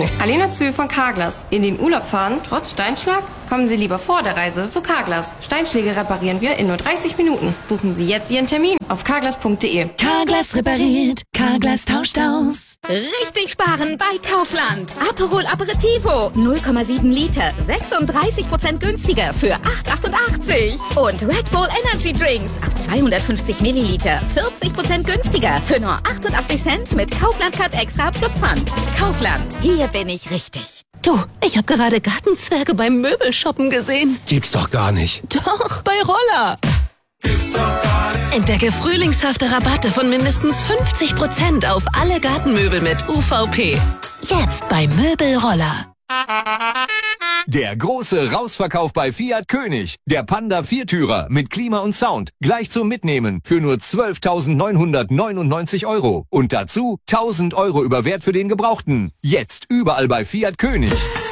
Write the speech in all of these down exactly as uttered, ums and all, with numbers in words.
Alena Zühl von Carglass. In den Urlaub fahren, trotz Steinschlag? Kommen Sie lieber vor der Reise zu Carglass. Steinschläge reparieren wir in nur dreißig Minuten. Buchen Sie jetzt Ihren Termin auf carglass punkt de. Carglass repariert, Carglass tauscht aus. Richtig sparen bei Kaufland. Aperol Aperitivo, null Komma sieben Liter, sechsunddreißig Prozent günstiger für acht achtundachtzig. Und Red Bull Energy Drinks ab zweihundertfünfzig Milliliter, vierzig Prozent günstiger für nur achtundachtzig Cent mit Kaufland Card Extra plus Pfand. Kaufland, hier bin ich richtig. Du, ich habe gerade Gartenzwerge beim Möbelshoppen gesehen. Gibt's doch gar nicht. Doch, bei Roller. Gibt's doch gar nicht. Entdecke frühlingshafte Rabatte von mindestens fünfzig Prozent auf alle Gartenmöbel mit U V P. Jetzt bei Möbelroller. Der große Rausverkauf bei Fiat König. Der Panda Viertürer mit Klima und Sound. Gleich zum Mitnehmen für nur zwölftausendneunhundertneunundneunzig Euro. Und dazu tausend Euro über Wert für den Gebrauchten. Jetzt überall bei Fiat König.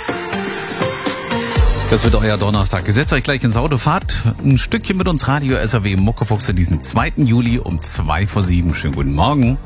Das wird euer Donnerstag. Gesetzt euch gleich ins Auto, fahrt ein Stückchen mit uns Radio S R W Muckefuchse diesen zweiten Juli um zwei vor sieben. Schönen guten Morgen.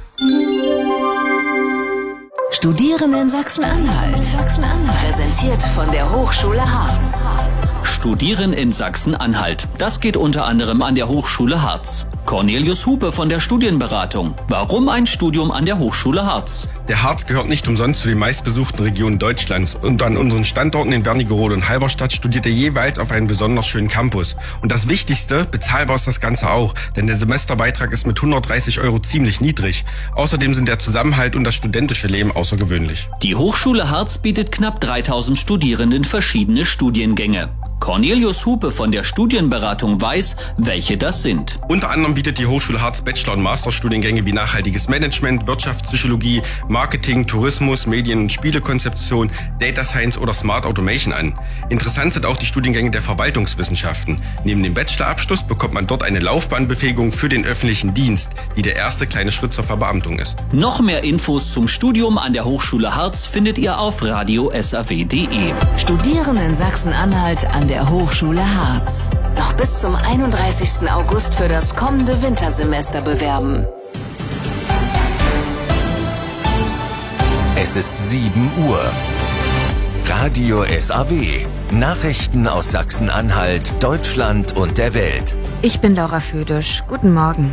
Studieren in Sachsen-Anhalt. Präsentiert von der Hochschule Harz. Studieren in Sachsen-Anhalt. Das geht unter anderem an der Hochschule Harz. Cornelius Hupe von der Studienberatung. Warum ein Studium an der Hochschule Harz? Der Harz gehört nicht umsonst zu den meistbesuchten Regionen Deutschlands. Und an unseren Standorten in Wernigerode und Halberstadt studiert er jeweils auf einem besonders schönen Campus. Und das Wichtigste, bezahlbar ist das Ganze auch, denn der Semesterbeitrag ist mit hundertdreißig Euro ziemlich niedrig. Außerdem sind der Zusammenhalt und das studentische Leben außergewöhnlich. Die Hochschule Harz bietet knapp dreitausend Studierenden verschiedene Studiengänge. Cornelius Hupe von der Studienberatung weiß, welche das sind. Unter anderem bietet die Hochschule Harz Bachelor- und Masterstudiengänge wie nachhaltiges Management, Wirtschaftspsychologie, Marketing, Tourismus, Medien- und Spielekonzeption, Data Science oder Smart Automation an. Interessant sind auch die Studiengänge der Verwaltungswissenschaften. Neben dem Bachelorabschluss bekommt man dort eine Laufbahnbefähigung für den öffentlichen Dienst, die der erste kleine Schritt zur Verbeamtung ist. Noch mehr Infos zum Studium an der Hochschule Harz findet ihr auf radio s r w punkt de. Studieren in Sachsen-Anhalt an der Hochschule Harz. Noch bis zum einunddreißigsten August für das kommende Wintersemester bewerben. Es ist sieben Uhr. Radio S A W. Nachrichten aus Sachsen-Anhalt, Deutschland und der Welt. Ich bin Laura Födisch. Guten Morgen.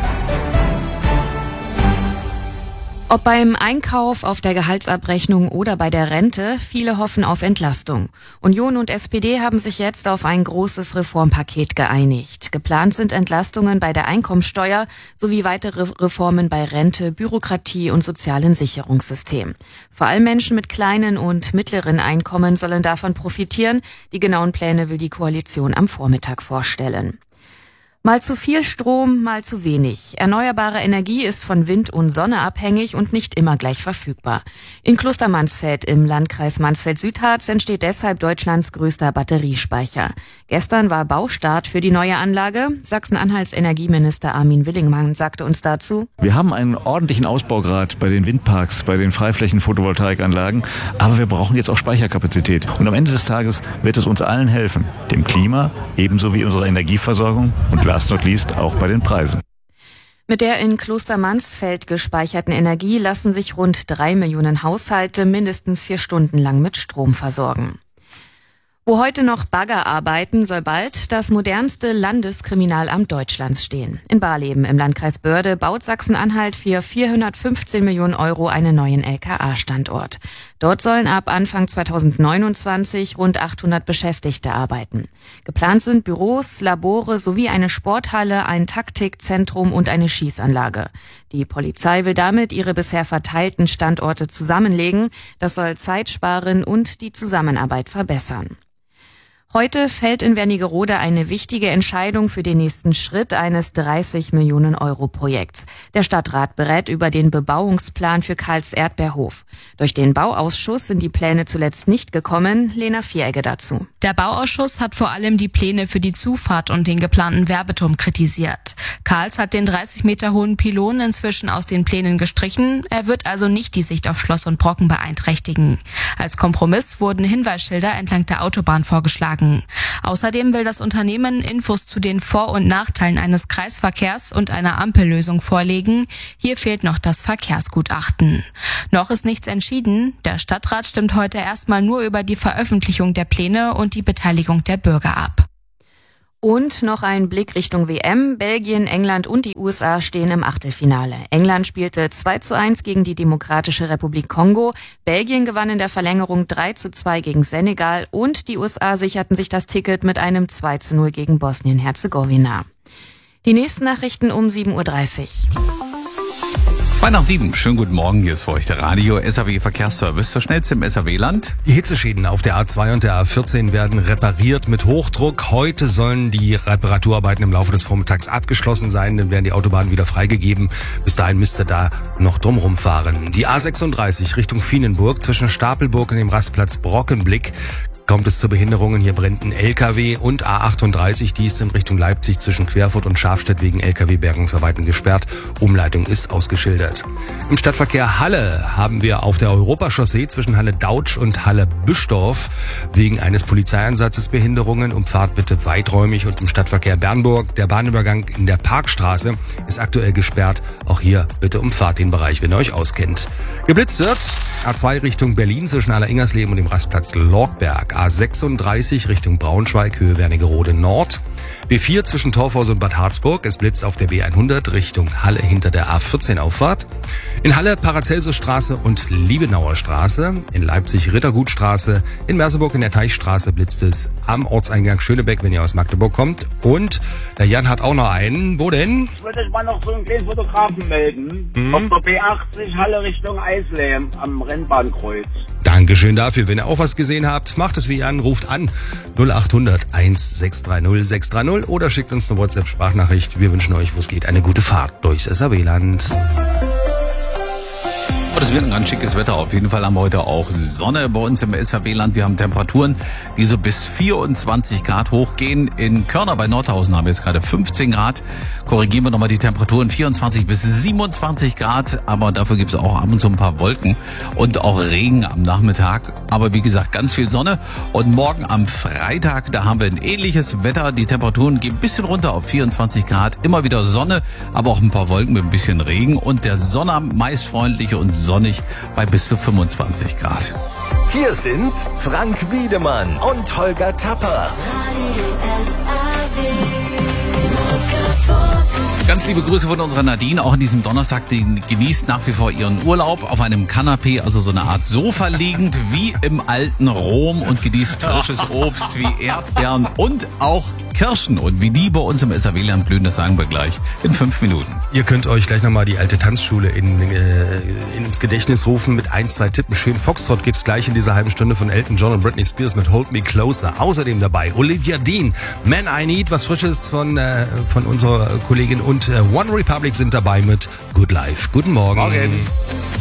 Ob beim Einkauf, auf der Gehaltsabrechnung oder bei der Rente, viele hoffen auf Entlastung. Union und S P D haben sich jetzt auf ein großes Reformpaket geeinigt. Geplant sind Entlastungen bei der Einkommensteuer sowie weitere Reformen bei Rente, Bürokratie und sozialen Sicherungssystem. Vor allem Menschen mit kleinen und mittleren Einkommen sollen davon profitieren. Die genauen Pläne will die Koalition am Vormittag vorstellen. Mal zu viel Strom, mal zu wenig. Erneuerbare Energie ist von Wind und Sonne abhängig und nicht immer gleich verfügbar. In Klostermansfeld im Landkreis Mansfeld-Südharz entsteht deshalb Deutschlands größter Batteriespeicher. Gestern war Baustart für die neue Anlage. Sachsen-Anhalts Energieminister Armin Willingmann sagte uns dazu: Wir haben einen ordentlichen Ausbaugrad bei den Windparks, bei den Freiflächen-Photovoltaikanlagen, aber wir brauchen jetzt auch Speicherkapazität. Und am Ende des Tages wird es uns allen helfen, dem Klima ebenso wie unserer Energieversorgung und last not least auch bei den Preisen. Mit der in Klostermansfeld gespeicherten Energie lassen sich rund drei Millionen Haushalte mindestens vier Stunden lang mit Strom versorgen. Wo heute noch Bagger arbeiten, soll bald das modernste Landeskriminalamt Deutschlands stehen. In Barleben im Landkreis Börde baut Sachsen-Anhalt für vierhundertfünfzehn Millionen Euro einen neuen L K A-Standort. Dort sollen ab Anfang zweitausendneunundzwanzig rund achthundert Beschäftigte arbeiten. Geplant sind Büros, Labore sowie eine Sporthalle, ein Taktikzentrum und eine Schießanlage. Die Polizei will damit ihre bisher verteilten Standorte zusammenlegen. Das soll Zeit sparen und die Zusammenarbeit verbessern. Heute fällt in Wernigerode eine wichtige Entscheidung für den nächsten Schritt eines dreißig Millionen Euro Projekts. Der Stadtrat berät über den Bebauungsplan für Karls Erdbeerhof. Durch den Bauausschuss sind die Pläne zuletzt nicht gekommen. Lena Vieregge dazu. Der Bauausschuss hat vor allem die Pläne für die Zufahrt und den geplanten Werbeturm kritisiert. Karls hat den dreißig Meter hohen Pylon inzwischen aus den Plänen gestrichen. Er wird also nicht die Sicht auf Schloss und Brocken beeinträchtigen. Als Kompromiss wurden Hinweisschilder entlang der Autobahn vorgeschlagen. sagen. Außerdem will das Unternehmen Infos zu den Vor- und Nachteilen eines Kreisverkehrs und einer Ampellösung vorlegen. Hier fehlt noch das Verkehrsgutachten. Noch ist nichts entschieden. Der Stadtrat stimmt heute erstmal nur über die Veröffentlichung der Pläne und die Beteiligung der Bürger ab. Und noch ein Blick Richtung W M. Belgien, England und die U S A stehen im Achtelfinale. England spielte zwei zu eins gegen die Demokratische Republik Kongo. Belgien gewann in der Verlängerung drei zu zwei gegen Senegal und die U S A sicherten sich das Ticket mit einem zwei zu null gegen Bosnien-Herzegowina. Die nächsten Nachrichten um sieben Uhr dreißig. Zwei nach sieben. Schönen guten Morgen. Hier ist für euch der Radio S A W Verkehrsservice. Der schnellste im S A W-Land. Die Hitzeschäden auf der A zwei und der A vierzehn werden repariert mit Hochdruck. Heute sollen die Reparaturarbeiten im Laufe des Vormittags abgeschlossen sein. Dann werden die Autobahnen wieder freigegeben. Bis dahin müsst ihr da noch drumherum fahren. Die A sechsunddreißig Richtung Vienenburg zwischen Stapelburg und dem Rastplatz Brockenblick kommt es zu Behinderungen. Hier brennt ein L K W und A achtunddreißig, die ist in Richtung Leipzig zwischen Querfurt und Schafstedt wegen L K W-Bergungsarbeiten gesperrt. Umleitung ist ausgeschildert. Im Stadtverkehr Halle haben wir auf der Europachaussee zwischen Halle-Dautsch und Halle-Büschdorf wegen eines Polizeieinsatzes Behinderungen. Umfahrt bitte weiträumig. Und im Stadtverkehr Bernburg, der Bahnübergang in der Parkstraße ist aktuell gesperrt. Auch hier bitte umfahrt den Bereich, wenn ihr euch auskennt. Geblitzt wird A zwei Richtung Berlin zwischen Aller-Ingersleben und dem Rastplatz Lorgberg. A sechsunddreißig Richtung Braunschweig, Höhe Wernigerode Nord. B vier zwischen Torfhaus und Bad Harzburg. Es blitzt auf der B hundert Richtung Halle hinter der A vierzehn Auffahrt. In Halle Paracelsusstraße und Liebenauer Straße. In Leipzig Rittergutstraße. In Merseburg in der Teichstraße blitzt es am Ortseingang Schönebeck, wenn ihr aus Magdeburg kommt. Und der Jan hat auch noch einen. Wo denn? Ich würde mal noch so einen kleinen Fotografen melden. Mhm. Auf der B achtzig Halle Richtung Eisleben am Rennbahnkreuz. Dankeschön dafür. Wenn ihr auch was gesehen habt, macht es wie Jan, ruft an null acht hundert eins sechs drei null sechs drei null oder schickt uns eine WhatsApp-Sprachnachricht. Wir wünschen euch, wo es geht, eine gute Fahrt durchs S A W-Land. Es wird ein ganz schickes Wetter. Auf jeden Fall haben wir heute auch Sonne bei uns im S A W-Land. Wir haben Temperaturen, die so bis vierundzwanzig Grad hochgehen. In Körner bei Nordhausen haben wir jetzt gerade fünfzehn Grad. Korrigieren wir nochmal die Temperaturen. vierundzwanzig bis siebenundzwanzig Grad. Aber dafür gibt es auch ab und zu ein paar Wolken und auch Regen am Nachmittag. Aber wie gesagt, ganz viel Sonne. Und morgen am Freitag, da haben wir ein ähnliches Wetter. Die Temperaturen gehen ein bisschen runter auf vierundzwanzig Grad. Immer wieder Sonne, aber auch ein paar Wolken mit ein bisschen Regen. Und der Sonnabend meist freundlich und sonnig bei bis zu fünfundzwanzig Grad. Hier sind Frank Wiedemann und Holger Tapper. Ganz liebe Grüße von unserer Nadine, auch an diesem Donnerstag, die genießt nach wie vor ihren Urlaub auf einem Kanapee, also so eine Art Sofa liegend, wie im alten Rom und genießt frisches Obst wie Erdbeeren und auch Kirschen. Und wie die bei uns im S A W-Land blühen, das sagen wir gleich in fünf Minuten. Ihr könnt euch gleich nochmal die alte Tanzschule in, äh, ins Gedächtnis rufen mit ein, zwei Tippen. Schön Foxtrot gibt's gleich in dieser halben Stunde von Elton John und Britney Spears mit Hold Me Closer. Außerdem dabei Olivia Dean, Man I Need, was Frisches von, äh, von unserer Kollegin und äh, One Republic sind dabei mit Good Life. Guten Morgen. Morgen.